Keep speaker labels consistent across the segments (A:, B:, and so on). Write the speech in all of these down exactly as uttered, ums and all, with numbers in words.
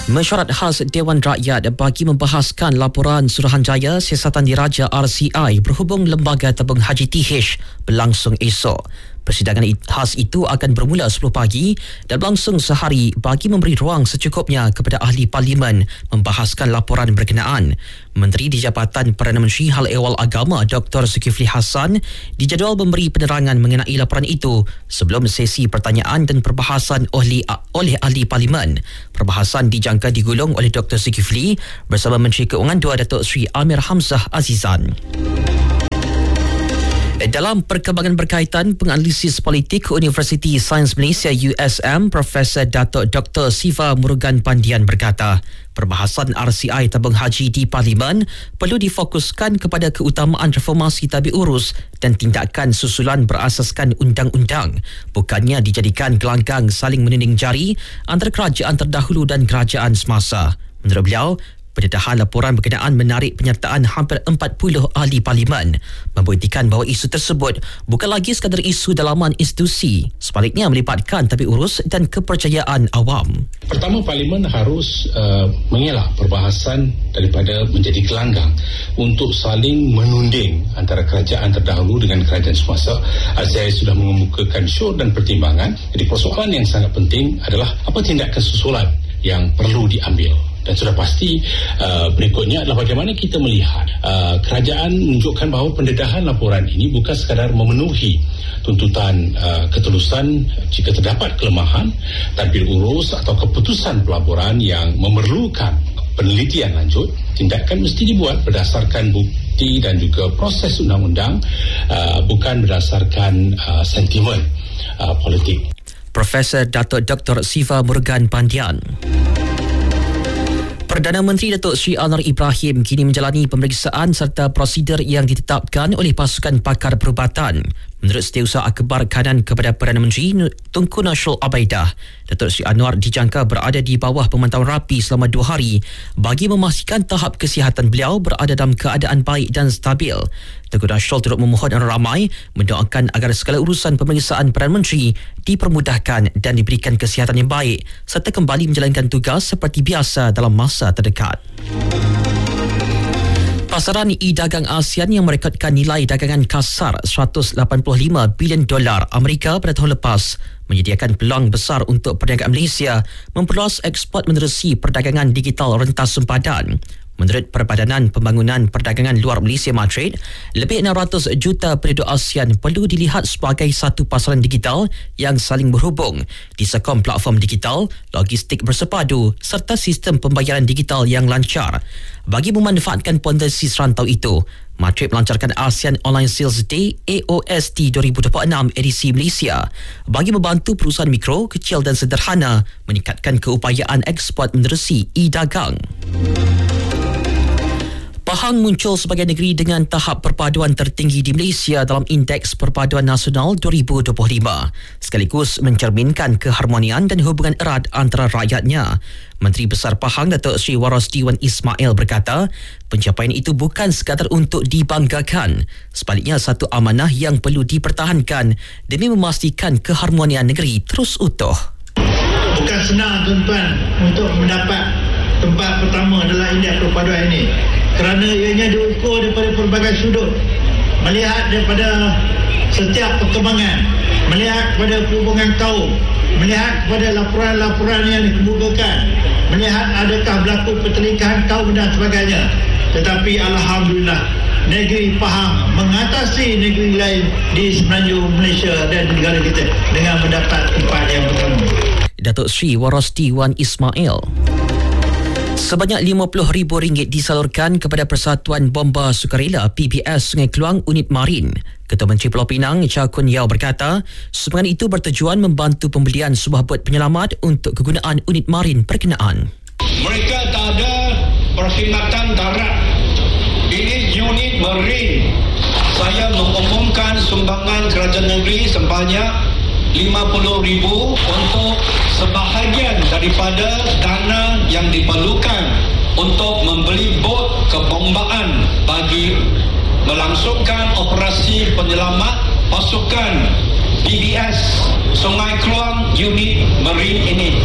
A: Mesyuarat khas Dewan Rakyat bagi membahaskan laporan Suruhanjaya Siasatan Diraja R C I berhubung Lembaga Tabung Haji T H berlangsung esok. Persidangan khas itu akan bermula sepuluh pagi dan berlangsung sehari bagi memberi ruang secukupnya kepada ahli parlimen membahaskan laporan berkenaan. Menteri di Jabatan Perdana Menteri Hal Ehwal Agama Doktor Zulkifli Hassan dijadual memberi penerangan mengenai laporan itu sebelum sesi pertanyaan dan perbahasan oleh, oleh ahli parlimen. Perbahasan dijangka digulung oleh Doktor Zulkifli bersama Menteri Keuangan dua Datuk Seri Amir Hamzah Azizan. Dalam perkembangan berkaitan penganalisis politik Universiti Sains Malaysia U S M, Profesor Datuk Doktor Siva Murugan Pandian berkata, perbahasan R C I tabung haji di Parlimen perlu difokuskan kepada keutamaan reformasi tabik urus dan tindakan susulan berasaskan undang-undang, bukannya dijadikan gelanggang saling meninding jari antara kerajaan terdahulu dan kerajaan semasa. Menurut beliau, pendedahan laporan berkenaan menarik penyertaan hampir empat puluh ahli parlimen, membuktikan bahawa isu tersebut bukan lagi sekadar isu dalaman institusi, sebaliknya melibatkan tabik urus dan kepercayaan awam.
B: Pertama, parlimen harus uh, mengelak perbahasan daripada menjadi gelanggang untuk saling menunding antara kerajaan terdahulu dengan kerajaan semasa. Saya sudah mengemukakan syur dan pertimbangan. Jadi persoalan yang sangat penting adalah apa tindakan susulan yang perlu diambil. Dan sudah pasti uh, berikutnya adalah bagaimana kita melihat uh, kerajaan menunjukkan bahawa pendedahan laporan ini bukan sekadar memenuhi tuntutan uh, ketulusan jika terdapat kelemahan tadbir urus atau keputusan pelaporan yang memerlukan penelitian lanjut. Tindakan mesti dibuat berdasarkan bukti dan juga proses undang-undang, uh, bukan berdasarkan uh, sentimen uh, politik.
A: Profesor Datuk Doktor Siva Murugan Pandian. Perdana Menteri Datuk Seri Anwar Ibrahim kini menjalani pemeriksaan serta prosedur yang ditetapkan oleh pasukan pakar perubatan. Menurut Setiausaha Akhbar Kanan kepada Perdana Menteri Tunku Nasrul Abaidah, Datuk Seri Anwar dijangka berada di bawah pemantauan rapi selama dua hari bagi memastikan tahap kesihatan beliau berada dalam keadaan baik dan stabil. Tunku Nasrul turut memohon orang ramai mendoakan agar segala urusan pemeriksaan Perdana Menteri dipermudahkan dan diberikan kesihatan yang baik serta kembali menjalankan tugas seperti biasa dalam masa terdekat. Pasaran e-dagang ASEAN yang merekodkan nilai dagangan kasar seratus lapan puluh lima bilion dolar Amerika pada tahun lepas menyediakan peluang besar untuk perniagaan Malaysia memperluas ekspor menerusi perdagangan digital rentas sempadan. Menurut Perbadanan Pembangunan Perdagangan Luar Malaysia Madrid, lebih enam ratus juta penduduk ASEAN perlu dilihat sebagai satu pasaran digital yang saling berhubung, disokong platform digital, logistik bersepadu serta sistem pembayaran digital yang lancar. Bagi memanfaatkan potensi serantau itu, Madrid melancarkan ASEAN Online Sales Day A O S D dua ribu dua puluh enam edisi Malaysia bagi membantu perusahaan mikro, kecil dan sederhana meningkatkan keupayaan ekspor menerusi e-dagang. Pahang muncul sebagai negeri dengan tahap perpaduan tertinggi di Malaysia dalam Indeks Perpaduan Nasional dua ribu dua puluh lima, sekaligus mencerminkan keharmonian dan hubungan erat antara rakyatnya. Menteri Besar Pahang Datuk Seri Warosdi Wan Ismail berkata, pencapaian itu bukan sekadar untuk dibanggakan, sebaliknya satu amanah yang perlu dipertahankan demi memastikan keharmonian negeri terus utuh.
C: Bukan senang tuan-tuan untuk mendapat tempat pertama dalam indeks perpaduan ini, kerana ianya diukur daripada pelbagai sudut, melihat daripada setiap perkembangan, melihat kepada hubungan kaum, melihat kepada laporan-laporan yang dikemukakan, melihat adakah berlaku pertelingkahan kaum dan sebagainya. Tetapi Alhamdulillah, negeri Pahang mengatasi negeri lain di semenanjung Malaysia dan negara kita dengan mendapat tempat yang pertama.
A: Datuk Seri Warosdi Wan Ismail. Sebanyak lima puluh ribu ringgit disalurkan kepada Persatuan Bomba Sukarela P B S Sungai Keluang Unit Marin. Ketua Menteri Pulau Pinang Cha Kun Yao berkata, sumbangan itu bertujuan membantu pembelian sebuah bot penyelamat untuk kegunaan unit marin berkenaan.
D: Mereka tak ada perkhidmatan darat. Ini unit marin. Saya mengumumkan sumbangan kerajaan negeri sebanyak lima puluh ribu untuk sebahagian daripada dana yang diperlukan untuk membeli bot kebombaan bagi melangsungkan operasi penyelamat pasukan B B S Sungai Keluang unit marin ini.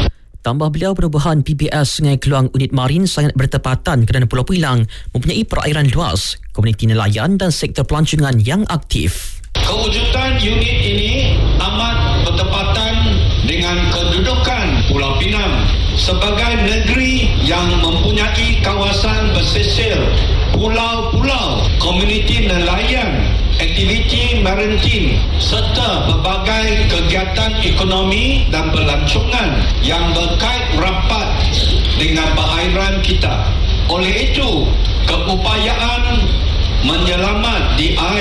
A: Tambah beliau, perubahan P B S Sungai Keluang Unit Marin sangat bertepatan kerana Pulau Pilang mempunyai perairan luas, komuniti nelayan dan sektor pelancongan yang aktif.
D: Kewujudan unit ini amat bertepatan dengan kedudukan Pulau Pinang sebagai negeri yang mempunyai kawasan pesisir, pulau-pulau, komuniti nelayan, aktiviti maritim serta pelbagai kegiatan ekonomi dan pelancongan yang berkait rapat dengan perairan kita. Oleh itu, keupayaan menyelamat di air